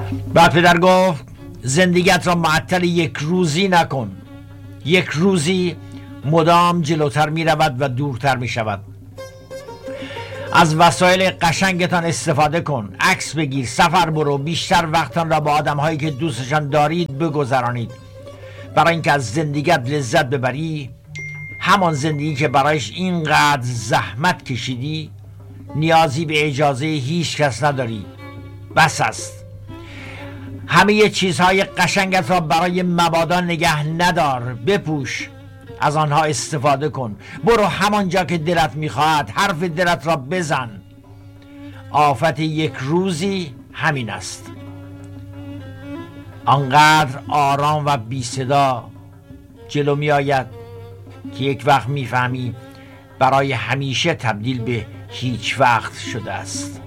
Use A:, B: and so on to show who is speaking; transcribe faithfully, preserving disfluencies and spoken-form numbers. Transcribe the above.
A: بعد پدر گفت زندگیت را معطل یک روزی نکن. یک روزی مدام جلوتر می رود و دورتر می شود. از وسایل قشنگتان استفاده کن، عکس بگیر، سفر برو، بیشتر وقتان را با آدم هایی که دوستشان دارید بگذرانید. برای اینکه از زندگیت لذت ببری، همان زندگی که برایش اینقدر زحمت کشیدی، نیازی به اجازه هیچ کس نداری. بس است. همه چیزهای قشنگت را برای مبادا نگه ندار، بپوش، از آنها استفاده کن. برو همانجا که دلت میخواهد، حرف دلت را بزن. آفت یک روزی همین است. آنقدر آرام و بی صدا جلو می آید که یک وقت میفهمی برای همیشه تبدیل به هیچ وقت شده است.